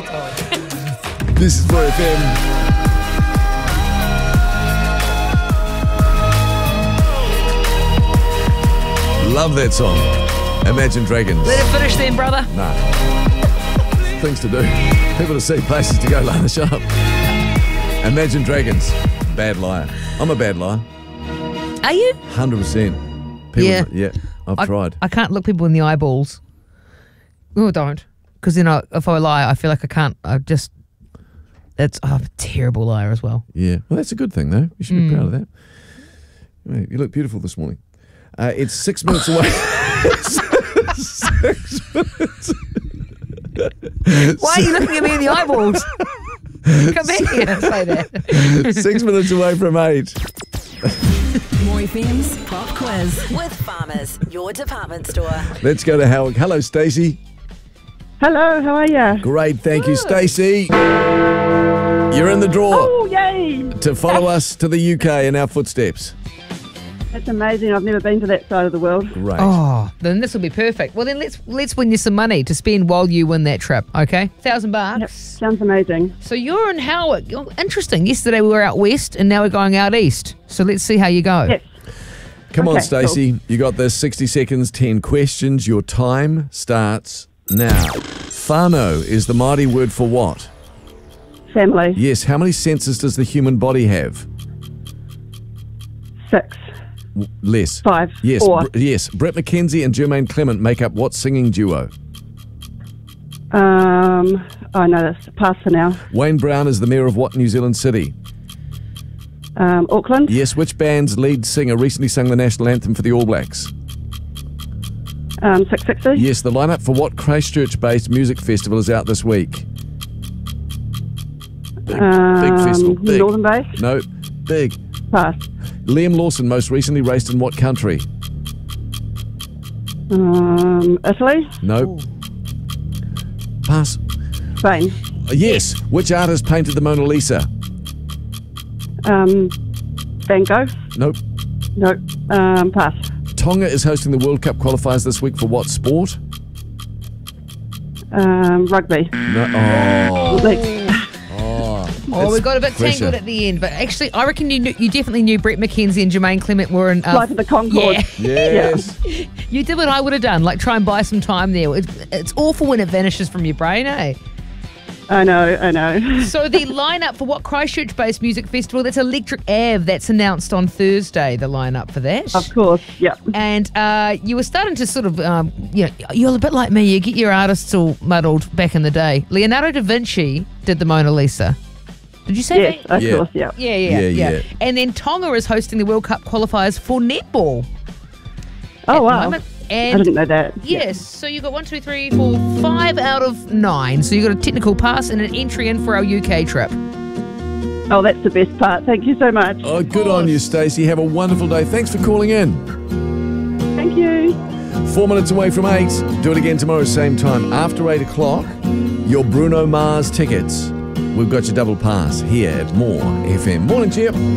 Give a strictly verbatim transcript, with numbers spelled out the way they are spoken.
God. This is four F M. Love that song. Imagine Dragons. Let it finish then, brother. Nah. Things to do. People to see, places to go. Lana, shut up. Imagine Dragons. Bad liar. I'm a bad liar. Are you? one hundred percent. People, Yeah. Yeah, I've I, tried. I can't look people in the eyeballs. Oh, don't. Because then I, if I lie, I feel like I can't. I just. It's oh, I'm a terrible liar as well. Yeah. Well, that's a good thing, though. You should be Mm. proud of that. Hey, you look beautiful this morning. Uh, it's six minutes away. six minutes. Why are you looking at me in the eyeballs? Come back here and say that. Six minutes away from eight. More F M's Pop Quiz with Farmers, your department store. Let's go to Howard. Hello, Stacey. Hello, how are you? Great, thank you, Stacey. You're in the draw Oh, yay! to follow us to the U K in our footsteps. That's amazing. I've never been to that side of the world. Great. Oh, then this will be perfect. Well, then let's let's win you some money to spend while you win that trip. Okay, thousand Yep, bucks. sounds amazing. So you're in Howard. You're interesting. Yesterday we were out west, and now we're going out east. So let's see how you go. Yes. Come on, Okay, Stacey. You got this. sixty seconds, ten questions. Your time starts now. Whānau is the Māori word for what? Family. Yes. How many senses does the human body have? Six. W- Less. Five. Yes. Four. Br- yes. Brett McKenzie and Jermaine Clement make up what singing duo? Um, oh, no, that's pass for now. Wayne Brown is the mayor of what New Zealand city? Um, Auckland. Yes. Which band's lead singer recently sang the national anthem for the All Blacks? Um, six sixty. Yes. The lineup for what Christchurch-based music festival is out this week? Big, Um, big festival. Big. Northern Base. No. Big. Pass. Liam Lawson most recently raced in what country? Um, Italy. No. Pass. Spain. Uh, Yes. Which artist painted the Mona Lisa? Um, Van Gogh. Nope. No. Um, pass. Tonga is hosting the World Cup qualifiers this week for what sport? Um, rugby. No. Oh. Like, Oh, It's we got a bit pressure. tangled at the end, but actually, I reckon you knew, you definitely knew Brett McKenzie and Jermaine Clement were in. Uh, Flight of the Concorde. Yeah. Yes. You did what I would have done, like try and buy some time there. It's, it's awful when it vanishes from your brain, eh? I know, I know. So the lineup for what Christchurch-based music festival? That's Electric Ave. That's announced on Thursday. The lineup for that. Of course, yeah. And uh, you were starting to sort of, um, you know, you're a bit like me. You get your artists all muddled back in the day. Leonardo da Vinci did the Mona Lisa. Did you say Yes, that? of Yeah. course, yeah. Yeah, yeah, Yeah, yeah, yeah. And then Tonga is hosting the World Cup qualifiers for netball. Oh, at the wow. moment. I And didn't know that. yes, so you got one, two, three, four, five out of nine. So you got a technical pass and an entry in for our U K trip. Oh, that's the best part. Thank you so much. Oh, good on you, Stacey. Have a wonderful day. Thanks for calling in. Thank you. Four minutes away from eight. Do it again tomorrow, same time. After eight o'clock, your Bruno Mars tickets. We've got your double pass here at More F M. Morning, Chip.